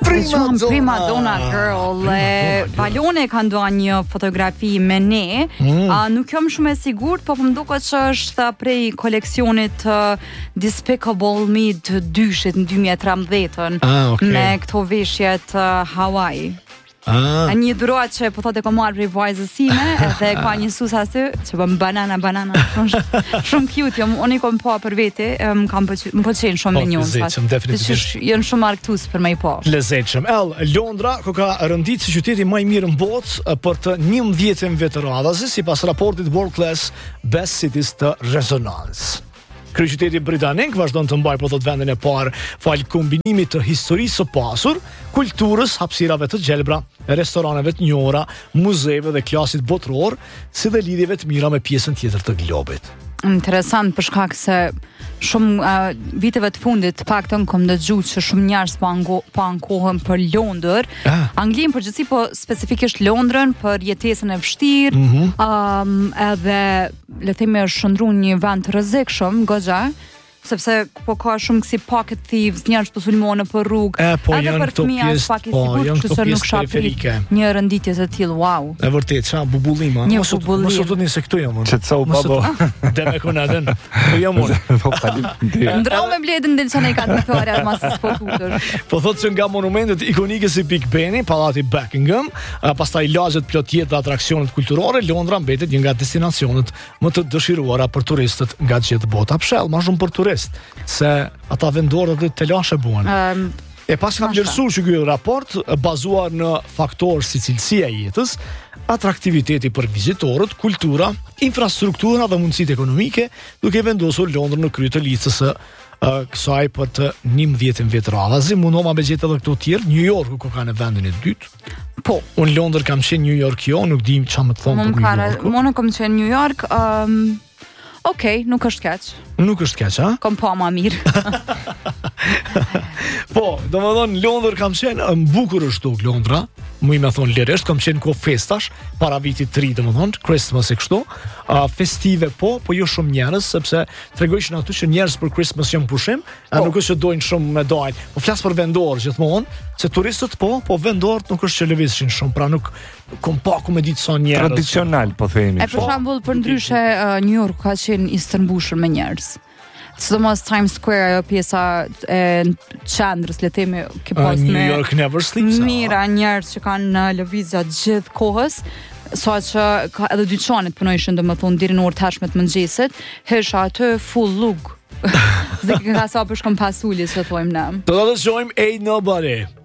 Prima Donna Girl. Balone ka ndonë një fotografi me ne. Nuk jam shumë e sigurt, po më duket që është prej koleksionit Despicable Me të dyshit në 2013 me këto veshjet Hawaii. Një dhurat që po thotë e ka marrë prej vajzës sime edhe ka një sus aty që bën banana shumë cute. Unë i kam pa për vete, më pëlqen shumë me njën. Janë shumë argëtues për me i pa. Lezetshëm. Londra ku ka rëndit si qyteti më i mirë në botë për të 11-ën të radhës, sipas raportit World Class Best Cities të Resonance. Kryeqyteti britanik vazhdon të mbajë po thot vendin e parë fal kombinimit të historisë së pasur, kulturës, hapësirave të gjelbra, restoraneve të njohura, muzeve dhe klasit botëror, si dhe lidhjeve të mira me pjesën tjetër të globit. Interesant për shkak se shumë viteve të fundit paktën kam dëgjuar që shumë njerëz po ankohen për Londër. Anglinë përgjithësi, po specifikisht Londrën për jetesën e vështirë. Edhe le të themi është shndruar një vend të rrezikshëm goxha, sepse po ka shumë kësi pocket thieves, njerëz po sulmojnë për rrugë. Edhe për fëmijët pak i sigurt, kështu që nuk periferike. Një renditje të tillë, wow. E vërtet, ça bubullim, mos u thotë se këtu jam unë. Çetso babo. Deme konaden. Po jam unë. Ndrau me bledën delçane ka të tore mas po futur. Po thotë se nga monumentet ikonike si Big Ben, Pallati Buckingham, pastaj lagjet plot jetë atraksione kulturore, Londra mbetet një nga destinacionet më të dëshiruara për turistët nga gjithë bota. Pshell, më shumë për turist, se ata vendorët dhe të lashe buan. E pas kam vlerësuar që ky raport bazuar në faktorë si cilësia e jetës, atraktiviteti për vizitorët, kultura, infrastruktura dhe mundësitë ekonomike, duke vendosur Londrën në krye të listës së kësaj për të 11 vjet radhazi. Mundoma me gjetë edhe këto tjerë. New Yorku ku ka në vendin e dytë. Po, unë Londër kam qenë New York nuk dim çfarë më thon për New York. Unë kam qenë New York. Okej, nuk është keq. Nuk është keq, ha? Kom pa ma mirë. Po, domethënë Londër kam qenë, bukur është Londra. Më i më thon lirisht, kam qenë ko festash para vitit të ri, domethënë, Christmas e kështu. Festive po jo shumë njerëz, sepse tregojshin aty që njerëz për Christmas janë pushim, nuk është që dojnë shumë me dalë. Po flas për vendorë gjithmonë, se turistët po vendorët nuk është që lëvizshin shumë, pra nuk kom pa ku me ditë sa njerëz. Tradicional po themi. Për shembull, për ndryshe New York ka qenë i stërmbushur me njerëz. Sidomos Times Square, ajo pjesa e qendrës, le themi, ke pas New York never sleeps. Mira njerëz që kanë lëvizja gjithë kohës, sa që ka edhe dyqanet punojshin, domethënë deri në orë tashme të mëngjesit, hesha aty full lug. Dhe ka sa për shkon pasulli, që thojmë ne. Do të dëgjojmë Ain't Nobody.